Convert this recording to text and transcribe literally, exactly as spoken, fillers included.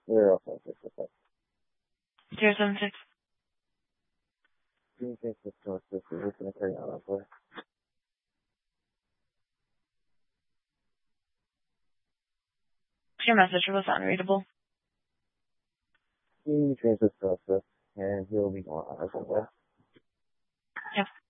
Zero seven six six six. Zero seven six. Communication to assist you. We're going to carry out our work. Your message was unreadable. He transfers to assist, and he'll be going on our way. Yep.